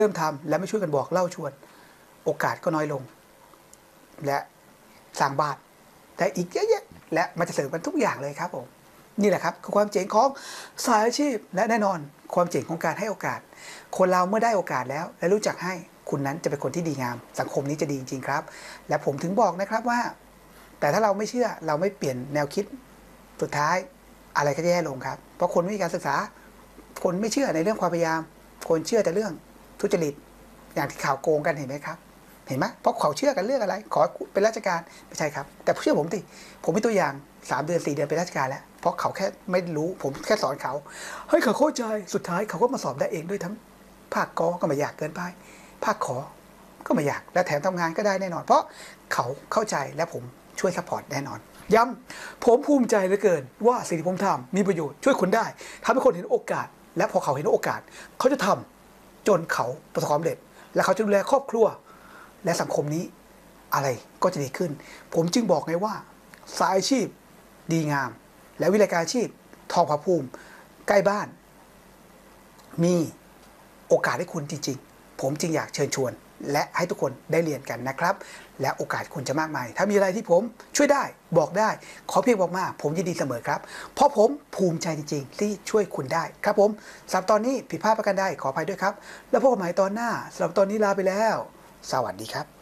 เริ่มทำและไม่ช่วยกันบอกเล่าชวนโอกาสก็น้อยลงและสร้างบ้านแต่อีกเยอะแยะและมันจะเสริมกันทุกอย่างเลยครับผมนี่แหละครับคือความเจ๋งของสายอาชีพและแน่นอนความเจ๋งของการให้โอกาสคนเราเมื่อได้โอกาสแล้วและรู้จักให้คุณนั้นจะเป็นคนที่ดีงามสังคมนี้จะดีจริงๆครับและผมถึงบอกนะครับว่าแต่ถ้าเราไม่เชื่อเราไม่เปลี่ยนแนวคิดสุดท้ายอะไรก็แย่ลงครับเพราะคนไม่มีการศึกษาคนไม่เชื่อในเรื่องความพยายามคนเชื่อแต่เรื่องทุจริตอย่างที่ข่าวโกงกันเห็นไหมครับเห็นไหมเพราะเขาเชื่อกันเรื่องอะไรขอเป็นราชการไม่ใช่ครับแต่เชื่อผมดิผมมีตัวอย่าง3 เดือน 4 เดือนเป็นราชการแล้วเพราะเขาแค่ไม่รู้ผมแค่สอนเขาให้เขาเข้าใจสุดท้ายเขาก็มาสอบได้เองด้วยทั้งภาคกก็ไม่ยากเกินไปภาคขอก็ไม่ยากและแถมทำงานก็ได้แน่นอนเพราะเขาเข้าใจและผมช่วยซัพพอร์ตแน่นอนย้ำผมภูมิใจเหลือเกินว่าสิ่งที่ผมทำมีประโยชน์ช่วยคนได้ทำให้คนเห็นโอกาสและพอเขาเห็นโอกาสเขาจะทำจนเขาประสบความสำเร็จและเขาจะดูแลครอบครัวและสังคมนี้อะไรก็จะดีขึ้นผมจึงบอกไงว่าสายอาชีพดีงามและวิทยาการอาชีพทองผาภูมิใกล้บ้านมีโอกาสให้คุณจริงๆผมจึงอยากเชิญชวนและให้ทุกคนได้เรียนกันนะครับและโอกาสคุณจะมากมายถ้ามีอะไรที่ผมช่วยได้บอกได้ขอเพียงบอกมาผมยินดีเสมอครับเพราะผมภูมิใจจริงๆที่ช่วยคุณได้ครับผมสำหรับตอนนี้ผิดพลาดประการใดขออภัยด้วยครับแล้วพบกันใหม่ตอนหน้าสำหรับตอนนี้ลาไปแล้วสวัสดีครับ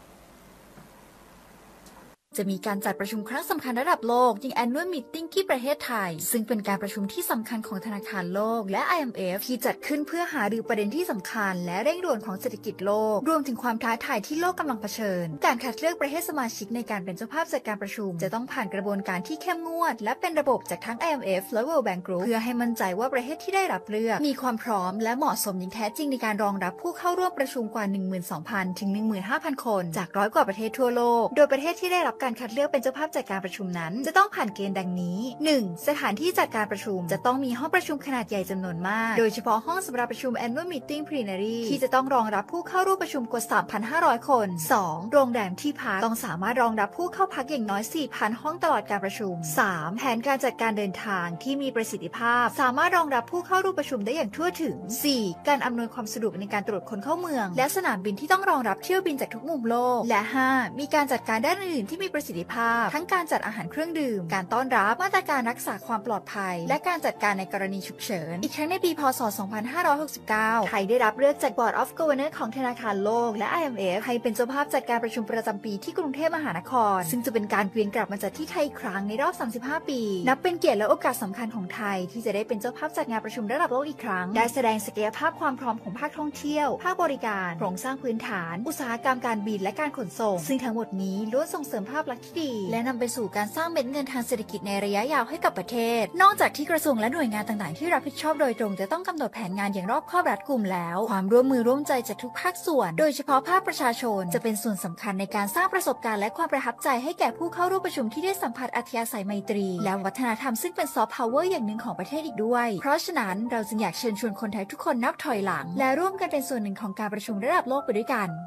จะมีการจัดประชุมครั้งสำคัญระดับโลกอย่าง Annual Meeting ที่ประเทศไทยซึ่งเป็นการประชุมที่สำคัญของธนาคารโลกและ IMF ที่จัดขึ้นเพื่อหารือประเด็นที่สำคัญและเร่งด่วนของเศรษฐกิจโลกรวมถึงความท้าทายที่โลกกำลังเผชิญการคัดเลือกประเทศสมาชิกในการเป็นเจ้าภาพจัดการประชุมจะต้องผ่านกระบวนการที่เข้มงวดและเป็นระบบจากทั้ง IMF และ World Bank Group เพื่อให้มั่นใจว่าประเทศที่ได้รับเลือกมีความพร้อมและเหมาะสมอย่างแท้จริงในการรองรับผู้เข้าร่วมประชุมกว่า 12,000 ถึง 15,000 คนจาก100 กว่าประเทศทั่วโลกโดยประเทศที่ได้รับการคัดเลือกเป็นเจ้าภาพจัดการประชุมนั้นจะต้องผ่านเกณฑ์ดังนี้ 1. สถานที่จัดการประชุมจะต้องมีห้องประชุมขนาดใหญ่จำนวนมากโดยเฉพาะห้องสำหรับประชุม Annual Meeting Plenary ที่จะต้องรองรับผู้เข้าร่วมประชุมกว่า 3,500 คน 2. โรงแรมที่พักต้องสามารถรองรับผู้เข้าพักอย่างน้อย 4,000 ห้องตลอดการประชุม 3. แผนการจัดการเดินทางที่มีประสิทธิภาพสามารถรองรับผู้เข้าร่วมประชุมได้อย่างทั่วถึง 4. การอำนวยความสะดวกในการตรวจคนเข้าเมืองและสนามบินที่ต้องรองรับเที่ยวบินจากทุกมุมโลกและ 5. มีการจัดการด้านอื่นๆที่มีประสิทธิภาพทั้งการจัดอาหารเครื่องดื่มการต้อนรับมาตรการรักษาความปลอดภัยและการจัดการในกรณีฉุกเฉินอีกทั้งในปีพ.ศ. 2569 ไทยได้รับเลือกจาก Board of Governors ของธนาคารโลกและ IMF ให้เป็นเจ้าภาพจัดการประชุมประจำปีที่กรุงเทพมหานครซึ่งจะเป็นการเวียนกลับมาจัดที่ไทยอีกครั้งในรอบ 35 ปีนับเป็นเกียรติและโอกาสสำคัญของไทยที่จะได้เป็นเจ้าภาพจัดงานประชุมระดับโลกอีกครั้งได้แสดงศักยภาพความพร้อมของภาคท่องเที่ยวภาคบริการโครงสร้างพื้นฐานอุตสาหกรรมการบินและการขนส่งซึ่งทั้งหมดนี้ล้วนส่งเสริมภาพลักษณ์ที่ดีและนำไปสู่การสร้างเม็ดเงินทางเศรษฐกิจในระยะยาวให้กับประเทศนอกจากที่กระทรวงและหน่วยงานต่างๆที่รับผิดชอบโดยตรงจะต้องกำหนดแผนงานอย่างรอบคอบรัดกุมแล้วความร่วมมือร่วมใจจากทุกภาคส่วนโดยเฉพาะภาคประชาชนจะเป็นส่วนสำคัญในการสร้างประสบการณ์และความประทับใจให้แก่ผู้เข้าร่วมประชุมที่ได้สัมผัสอัธยาศัยไมตรีและวัฒนธรรมซึ่งเป็นซอฟต์พาวเวอร์อย่างหนึ่งของประเทศอีกด้วยเพราะฉะนั้นเราจึงอยากเชิญชวนคนไทยทุกคนนับถอยหลังและร่วมกันเป็นส่วนหนึ่งของการประชุมระดับโลกไปด้วยกัน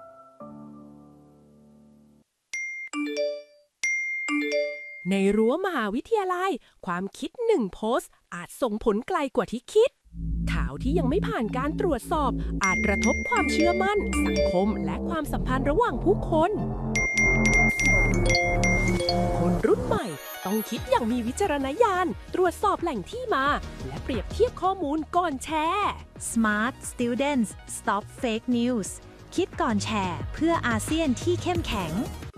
ในรั้วมหาวิทยาลัยความคิด1โพสต์อาจส่งผลไกลกว่าที่คิดข่าวที่ยังไม่ผ่านการตรวจสอบอาจกระทบความเชื่อมั่นสังคมและความสัมพันธ์ระหว่างผู้คนคนรุ่นใหม่ต้องคิดอย่างมีวิจารณญาณตรวจสอบแหล่งที่มาและเปรียบเทียบข้อมูลก่อนแชร์ Smart Students Stop Fake News คิดก่อนแชร์เพื่ออาเซียนที่เข้มแข็ง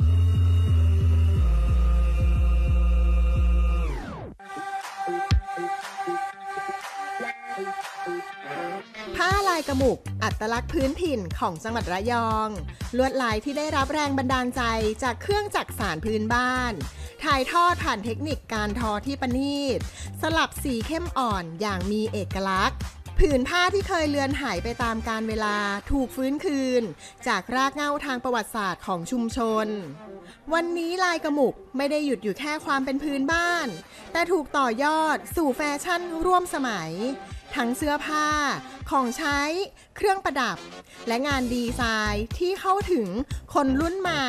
ผ้าลายกระหมุกอัตลักษณ์พื้นถิ่นของจังหวัดระยองลวดลายที่ได้รับแรงบันดาลใจจากเครื่องจักสานพื้นบ้านถ่ายทอดผ่านเทคนิคการทอที่ประณีตสลับสีเข้มอ่อนอย่างมีเอกลักษณ์ผืนผ้าที่เคยเลือนหายไปตามกาลเวลาถูกฟื้นคืนจากรากเหง้าทางประวัติศาสตร์ของชุมชนวันนี้ลายกระหมุกไม่ได้หยุดอยู่แค่ความเป็นพื้นบ้านแต่ถูกต่อยอดสู่แฟชั่นร่วมสมัยทั้งเสื้อผ้าของใช้เครื่องประดับและงานดีไซน์ที่เข้าถึงคนรุ่นใหม่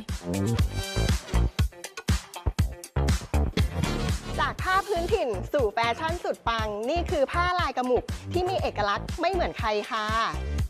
จากผ้าพื้นถิ่นสู่แฟชั่นสุดปังนี่คือผ้าลายกระหมุกที่มีเอกลักษณ์ไม่เหมือนใครค่ะ